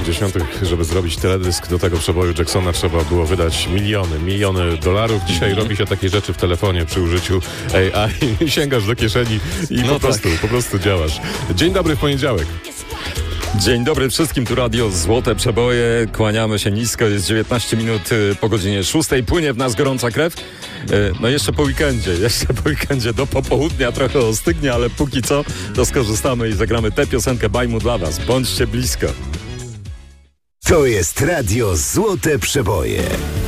80., żeby zrobić teledysk do tego przeboju Jacksona, trzeba było wydać miliony dolarów. Dzisiaj robi się takie rzeczy w telefonie przy użyciu AI. Sięgasz do kieszeni i po prostu działasz. Dzień dobry w poniedziałek. Dzień dobry wszystkim, tu Radio Złote Przeboje. Kłaniamy się nisko, jest 19 minut po godzinie 6. Płynie w nas gorąca krew. No jeszcze po weekendzie do popołudnia trochę ostygnie, ale póki co to skorzystamy i zagramy tę piosenkę Bajmu dla was. Bądźcie blisko. To jest Radio Złote Przeboje.